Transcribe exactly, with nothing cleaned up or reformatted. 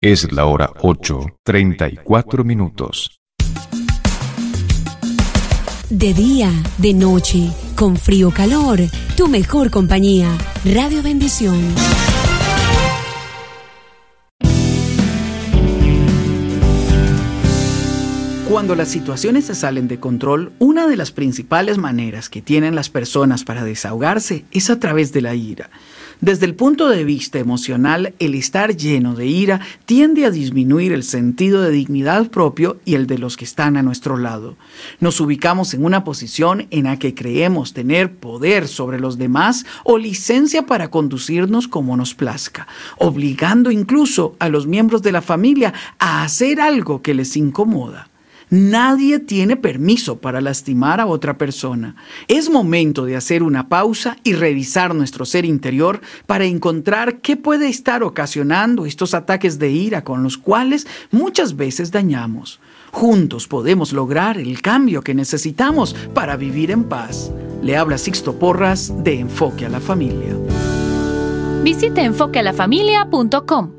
Es la hora ocho, treinta y cuatro minutos. De día, de noche, con frío o calor, tu mejor compañía. Radio Bendición. Cuando las situaciones se salen de control, una de las principales maneras que tienen las personas para desahogarse es a través de la ira. Desde el punto de vista emocional, el estar lleno de ira tiende a disminuir el sentido de dignidad propio y el de los que están a nuestro lado. Nos ubicamos en una posición en la que creemos tener poder sobre los demás o licencia para conducirnos como nos plazca, obligando incluso a los miembros de la familia a hacer algo que les incomoda. Nadie tiene permiso para lastimar a otra persona. Es momento de hacer una pausa y revisar nuestro ser interior para encontrar qué puede estar ocasionando estos ataques de ira con los cuales muchas veces dañamos. Juntos podemos lograr el cambio que necesitamos para vivir en paz. Le habla Sixto Porras de Enfoque a la Familia. Visite enfoque a la familia punto com.